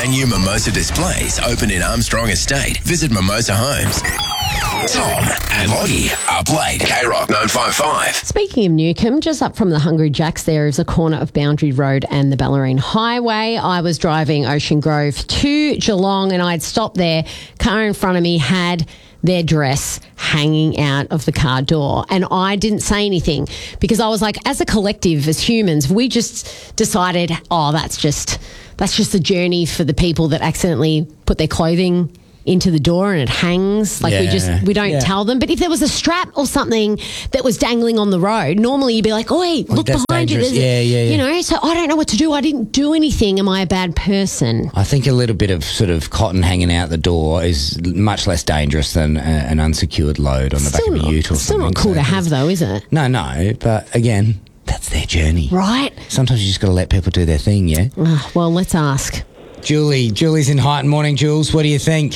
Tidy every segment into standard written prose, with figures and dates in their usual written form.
brand new Mimosa displays open in Armstrong Estate. Visit Mimosa Homes. Tom and Lottie up late. K-Rock 955. Speaking of Newcombe, just up from the Hungry Jacks, there is a corner of Boundary Road and the Bellarine Highway. I was driving Ocean Grove to Geelong and I'd stopped there. Car in front of me had their dress hanging out of the car door. And I didn't say anything because I was like, as a collective, as humans, we just decided, that's just a journey for the people that accidentally put their clothing into the door and it hangs. Like we don't tell them. But if there was a strap or something that was dangling on the road, normally you'd be like, oi, look behind you. You know, so I don't know what to do. I didn't do anything. Am I a bad person? I think a little bit of sort of cotton hanging out the door is much less dangerous than an unsecured load on the back of a ute or something. Still not cool to have though, is it? No, but again, that's their journey. Right. Sometimes you just got to let people do their thing, yeah? Well, let's ask. Julie's in Highton. Morning, Jules. What do you think?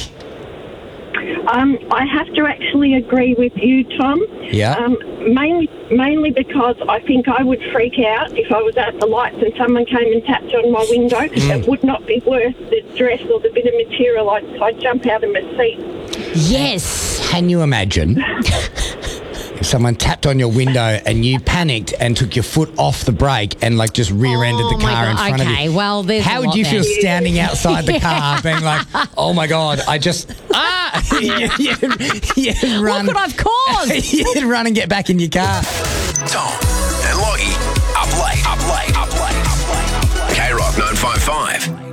I have to actually agree with you, Tom. Yeah. Mainly because I think I would freak out if I was at the lights and someone came and tapped on my window. It would not be worth the dress or the bit of material. I'd jump out of my seat. Yes. Can you imagine if someone tapped on your window and you panicked and took your foot off the brake and like just rear-ended the car in front of you? Okay, well, there's How would you feel standing outside the car being like, oh my God, I just... you'd run. Look what I've caused. You'd run and get back in your car. Tom and Lottie up late. K-Rock 955.